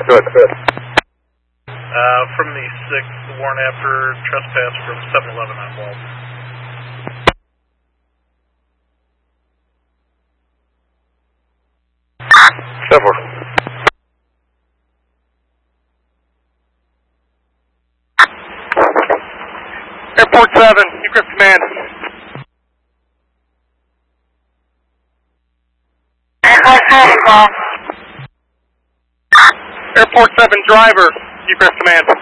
Good, good. From the 6th, warrant after trespass from 7-Eleven on Wall. Several. Airport 7, Egress Command. Airport 7 driver, Egress Command.